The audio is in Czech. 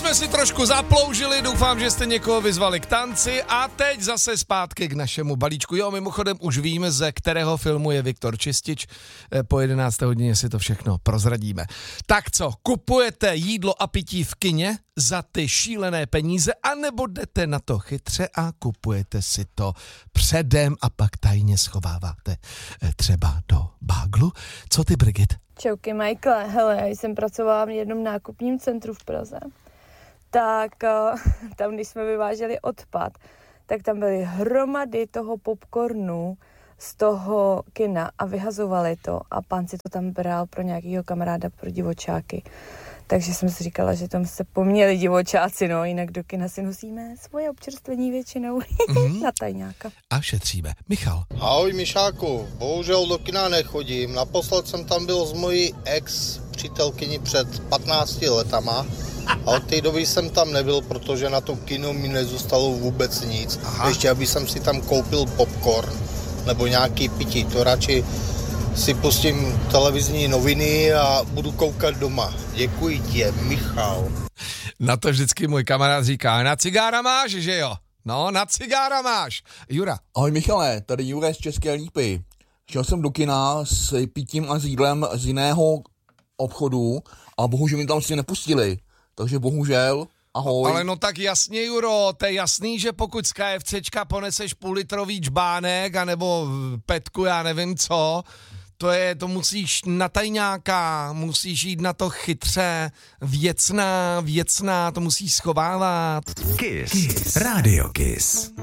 jsme si trošku zaploužili, doufám, že jste někoho vyzvali k tanci a teď zase zpátky k našemu balíčku. Jo, mimochodem už víme, ze kterého filmu je Viktor Čistič. Po 11. hodině si to všechno prozradíme. Tak co, kupujete jídlo a pití v kině za ty šílené peníze, anebo jdete na to chytře a kupujete si to předem a pak tajně schováváte třeba do báglu? Co ty, Brigit? Čauky, Michaele. Hele, já jsem pracovala v jednom nákupním centru v Praze. Tak tam, když jsme vyváželi odpad, tak tam byly hromady toho popcornu z toho kina a vyhazovali to a pán si to tam bral pro nějakýho kamaráda pro divočáky. Takže jsem si říkala, že tam se poměli divočáci, no, jinak do kina si nosíme svoje občerstvení většinou na tajňáka. A šetříme. Michal. Ahoj Mišáku, bohužel do kina nechodím. Naposled jsem tam byl s mojí ex-přítelkyní před 15 letama a od té doby jsem tam nebyl, protože na to kino mi nezůstalo vůbec nic. Aha. Ještě aby jsem si tam koupil popcorn nebo nějaký pití, to radši si pustím televizní noviny a budu koukat doma. Děkuji tě, Michal. Na to vždycky můj kamarád říká, na cigára máš, že jo? No, na cigára máš. Jura. Ahoj Michale, tady Jure z České Lípy. Šel jsem do kina s pitím a s jídlem z jiného obchodu a bohužel mi tam si nepustili. Takže bohužel, ahoj. Ale no tak jasně, Juro, to je jasný, že pokud z KFCčka poneseš půllitrový džbánek anebo petku, já nevím co, to musíš na tajňáka, musíš jít na to chytře, věcná, to musíš schovávat. Kiss. Radio Kiss.